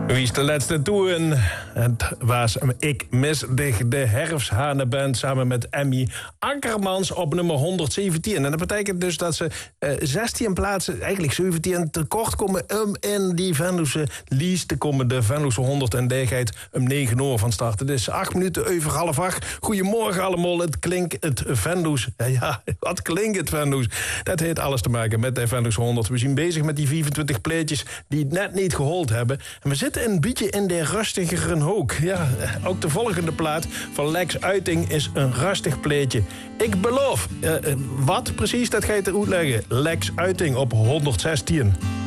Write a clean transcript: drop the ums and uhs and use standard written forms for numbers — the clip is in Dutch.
Wie is de laatste toen? Het was Ik mis dich, de Herfsthanenband samen met Emmy Akkermans op nummer 117. En dat betekent dus dat ze 16 plaatsen, eigenlijk 17 tekort komen om in die Venlose lijst te komen. De Venlose 100 en die gaat om 9 uur van start. Het is 8 minuten over half 8. Goedemorgen allemaal, het klinkt het Venlose. Ja, wat klinkt het Venlose? Dat heeft alles te maken met de Venlose 100. We zijn bezig met die 24 pleetjes die het net niet gehold hebben. En we zitten een beetje in de rustigere hoek. Ja, ook de volgende plaat van Lex Uiting is een rustig pleetje. Ik beloof. Wat precies, dat ga je te uitleggen. Lex Uiting op 116.